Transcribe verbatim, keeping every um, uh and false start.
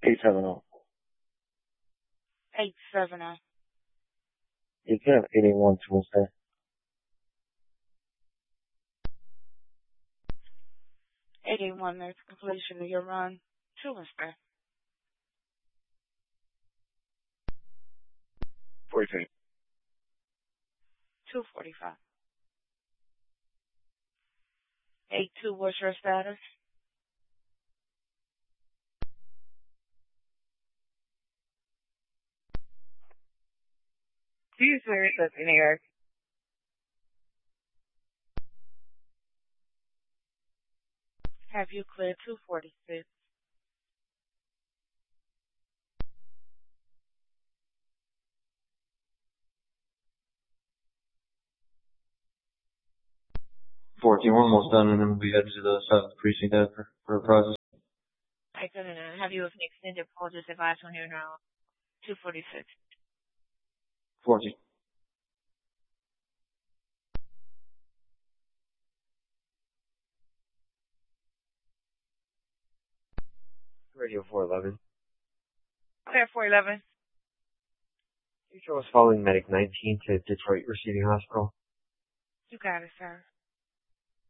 eight seven zero. eight seven zero. You can have eight eight one Tuesday. eight eight one, there's completion of your run. Tuesday. forty-five. two forty-five. eight two, what's your status? Tuesday, that's in air. Have you cleared two forty-six? fourteen, we're almost done, and then we'll be heading to the seventh precinct after for a process. I couldn't uh, have you with an extended call, just advise when you're now. two forty-six. fourteen. Radio four eleven. Clear four eleven. Control is following Medic nineteen to Detroit Receiving Hospital. You got it, sir.